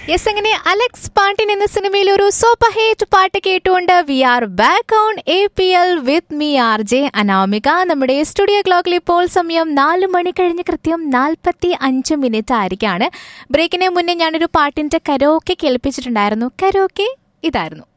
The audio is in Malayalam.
യെസ്, അങ്ങനെ അലക്സ് പാട്ടിൻ എന്ന സിനിമയിൽ ഒരു സൂപ്പർ ഹിറ്റ് പാട്ട് കേട്ടുകൊണ്ട് V are back on APL with me RJ Anamika. നമ്മുടെ സ്റ്റുഡിയോ ക്ലോക്കിൽ ഇപ്പോൾ സമയം 4 മണി കഴിഞ്ഞ് കൃത്യം 45 ആയിരിക്കാണ്. ബ്രേക്കിന് മുന്നേ ഞാനൊരു പാട്ടിന്റെ കരോക്കെ കേൾപ്പിച്ചിട്ടുണ്ടായിരുന്നു. കരോക്കെ ഇതായിരുന്നു.